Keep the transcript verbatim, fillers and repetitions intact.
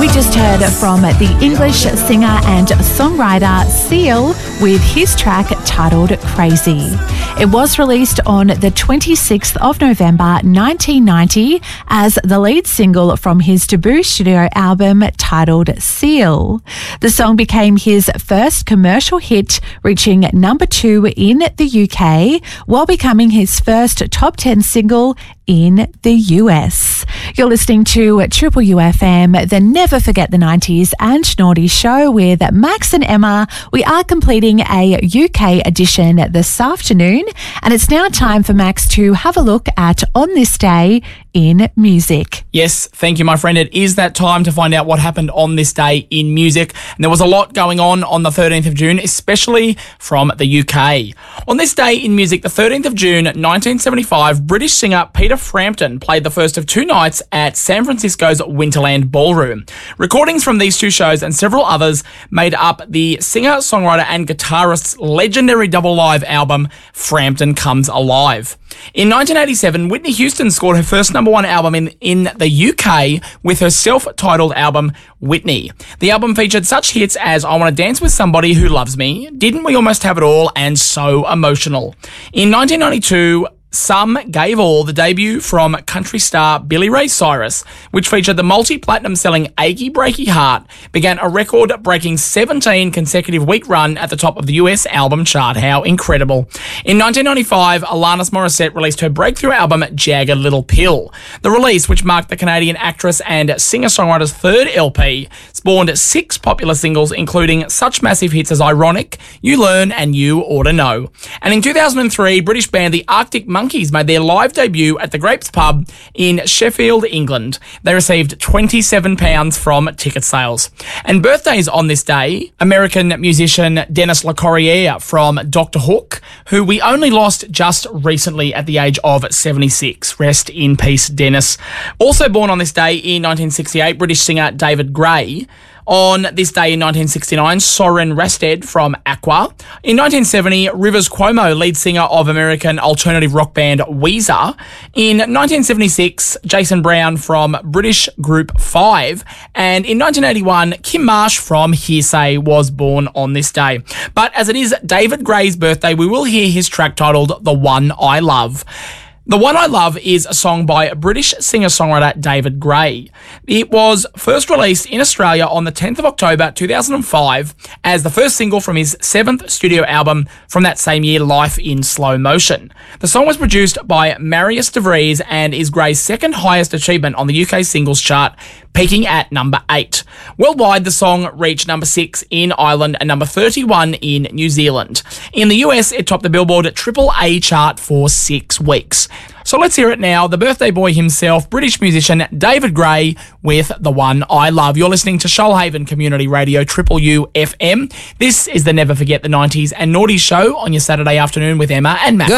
just heard from the English singer and songwriter Seal with his track titled Crazy. It was released on the twenty-sixth of November nineteen ninety as the lead single from his debut studio album titled Seal. The song became his first commercial hit, reaching number two in the U K, while becoming his first top ten single in the U S. You're listening to Triple U F M, the Never Forget the nineties and Naughty show with Max and Emma. We are completing a U K edition this afternoon, and it's now time for Max to have a look at On This Day in Music. Yes, thank you, my friend. It is that time to find out what happened on this day in music. And there was a lot going on on the thirteenth of June, especially from the U K. On this day in music, the thirteenth of June, nineteen seventy-five, British singer Peter Frampton played the first of two nights at San Francisco's Winterland Ballroom. Recordings from these two shows and several others made up the singer, songwriter and guitarist's legendary double live album, Frampton Comes Alive. In nineteen eighty-seven, Whitney Houston scored her first number one album in, in the U K with her self-titled album, Whitney. The album featured such hits as I Want to Dance with Somebody Who Loves Me, Didn't We Almost Have It All, and So Emotional. In nineteen ninety-two, Some Gave All, the debut from country star Billy Ray Cyrus, which featured the multi-platinum selling Achy Breaky Heart, began a record-breaking seventeen consecutive week run at the top of the U S album chart. How incredible. In nineteen ninety-five, Alanis Morissette released her breakthrough album Jagged Little Pill. The release, which marked the Canadian actress and singer-songwriter's third L P, spawned six popular singles, including such massive hits as Ironic, You Learn and You Oughta Know. And in two thousand three, British band the Arctic Monkeys made their live debut at the Grapes Pub in Sheffield, England. They received twenty-seven pounds from ticket sales. And birthdays on this day, American musician Dennis LeCorrier from Doctor Hook, who we only lost just recently at the age of seventy-six. Rest in peace, Dennis. Also born on this day in nineteen sixty-eight, British singer David Gray. On this day in nineteen sixty-nine, Soren Rasted from Aqua. In nineteen seventy, Rivers Cuomo, lead singer of American alternative rock band Weezer. In nineteen seventy-six, Jason Brown from British group Five. And in nineteen eighty-one, Kim Marsh from Hearsay was born on this day. But as it is David Gray's birthday, we will hear his track titled The One I Love. The One I Love is a song by British singer-songwriter David Gray. It was first released in Australia on the tenth of October two thousand five as the first single from his seventh studio album from that same year, Life in Slow Motion. The song was produced by Marius de Vries and is Gray's second highest achievement on the U K singles chart, peaking at number eight. Worldwide, the song reached number six in Ireland and number thirty-one in New Zealand. In the U S, it topped the Billboard Triple A chart for six weeks. So let's hear it now. The birthday boy himself, British musician David Gray with The One I Love. You're listening to Shoalhaven Community Radio, Triple U F M. This is the Never Forget the nineties and Naughty show on your Saturday afternoon with Emma and Matt.